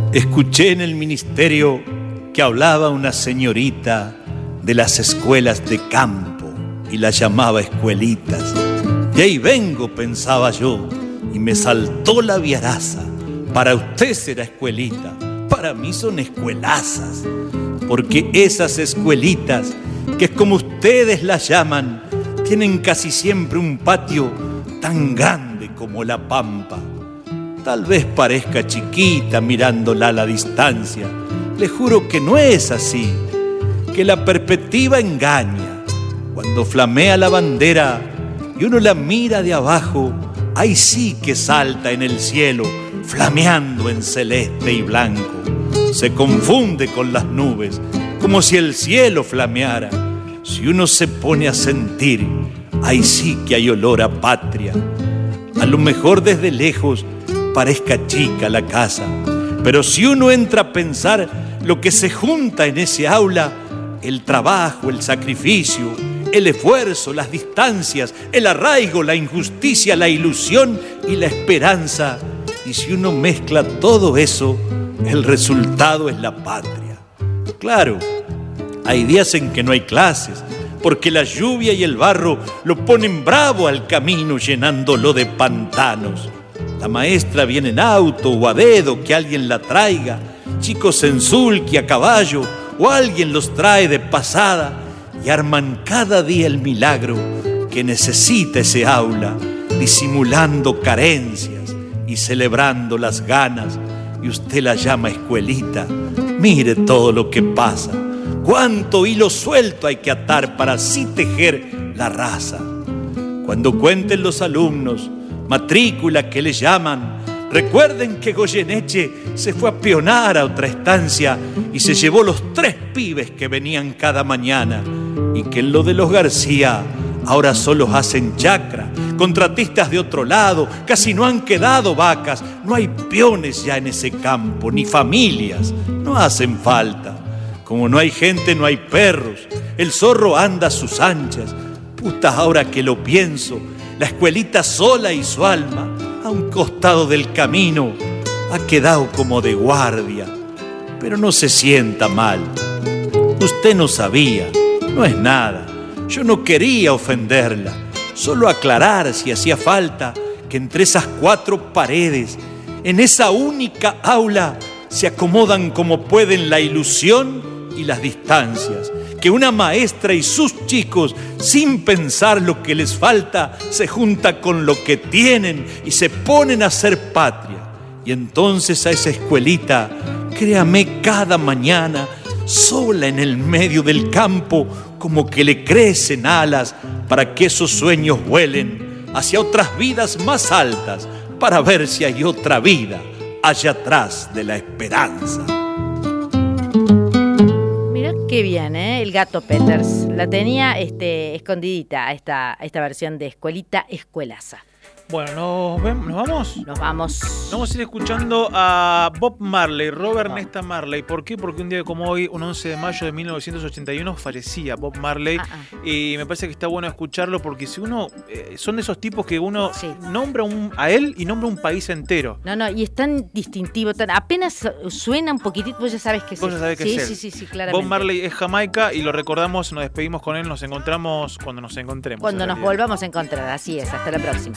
Escuché en el ministerio que hablaba una señorita de las escuelas de campo y las llamaba escuelitas. De ahí vengo, pensaba yo, y me saltó la viaraza. Para usted será escuelita, para mí son escuelazas, porque esas escuelitas, que es como ustedes las llaman, tienen casi siempre un patio tan grande como la pampa. Tal vez parezca chiquita mirándola a la distancia. Le juro que no es así, que la perspectiva engaña. Cuando flamea la bandera y uno la mira de abajo, ahí sí que salta en el cielo, flameando en celeste y blanco. Se confunde con las nubes, como si el cielo flameara. Si uno se pone a sentir, ahí sí que hay olor a patria. A lo mejor desde lejos parezca chica la casa, pero si uno entra a pensar lo que se junta en ese aula, el trabajo, el sacrificio, el esfuerzo, las distancias, el arraigo, la injusticia, la ilusión y la esperanza, y si uno mezcla todo eso, el resultado es la patria. Claro, hay días en que no hay clases, porque la lluvia y el barro lo ponen bravo al camino, llenándolo de pantanos. La maestra viene en auto o a dedo, que alguien la traiga, chicos en sulky, a caballo, o alguien los trae de pasada, y arman cada día el milagro que necesita ese aula, disimulando carencias y celebrando las ganas, y usted la llama escuelita. Mire todo lo que pasa, cuánto hilo suelto hay que atar para así tejer la raza. Cuando cuenten los alumnos matrícula que le llaman, recuerden que Goyeneche se fue a pionar a otra estancia y se llevó los 3 pibes que venían cada mañana, y que en lo de los García ahora solo hacen chacra, contratistas de otro lado, casi no han quedado vacas, no hay peones ya en ese campo, ni familias, no hacen falta. Como no hay gente, no hay perros, el zorro anda a sus anchas. Puta, ahora que lo pienso, la escuelita sola y su alma, a un costado del camino, ha quedado como de guardia. Pero no se sienta mal. Usted no sabía, no es nada. Yo no quería ofenderla, solo aclarar si hacía falta que entre esas 4 paredes, en esa única aula, se acomodan como pueden la ilusión y las distancias. Que una maestra y sus chicos, sin pensar lo que les falta, se junta con lo que tienen y se ponen a hacer patria. Y entonces a esa escuelita, créame, cada mañana, sola en el medio del campo, como que le crecen alas para que esos sueños vuelen hacia otras vidas más altas, para ver si hay otra vida allá atrás de la esperanza. Qué bien, ¿eh? El Gato Peters. La tenía escondidita esta versión de Escuelita Escuelaza. Bueno, ¿nos vamos? Nos vamos. Vamos a ir escuchando a Bob Marley, Robert Nesta Marley. ¿Por qué? Porque un día como hoy, un 11 de mayo de 1981, fallecía Bob Marley. Y me parece que está bueno escucharlo porque si uno... son de esos tipos que uno nombra a él y nombra un país entero. No, y es tan distintivo, apenas suena un poquitito, vos ya sabes que es él. Vos ya sabés que es él. Sí, claramente. Bob Marley es Jamaica y lo recordamos, nos despedimos con él, nos encontramos cuando nos encontremos. Cuando nos volvamos a encontrar, así es. Hasta la próxima.